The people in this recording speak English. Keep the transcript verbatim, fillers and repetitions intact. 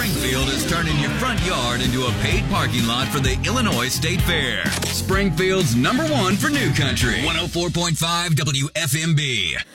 Springfield is turning your front yard into a paid parking lot for the Illinois State Fair. Springfield's number one for New Country. one oh four point five W F M B.